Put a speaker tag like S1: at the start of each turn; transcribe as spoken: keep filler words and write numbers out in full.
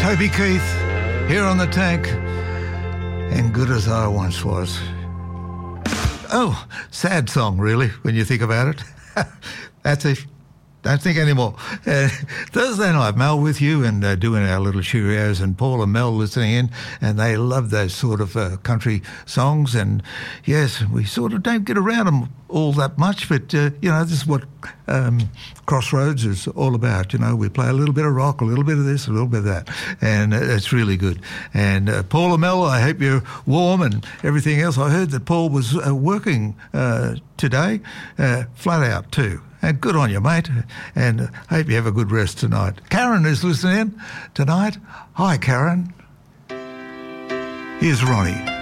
S1: Toby Keith here on the Tank, and Good As I Once Was. Oh, sad song, really, when you think about it. That's it. Don't think anymore. Uh, Thursday night, Mel with you and uh, doing our little Cheerios, and Paul and Mel listening in, and they love those sort of uh, country songs. And yes, we sort of don't get around them all that much, but uh, you know, this is what um, Crossroads is all about. You know, we play a little bit of rock, a little bit of this, a little bit of that, and uh, it's really good. And uh, Paul and Mel, I hope you're warm and everything else. I heard that Paul was uh, working uh, today, uh, flat out too. And good on you, mate, and uh, hope you have a good rest tonight. Karen is listening in tonight. Hi, Karen. Here's Ronnie.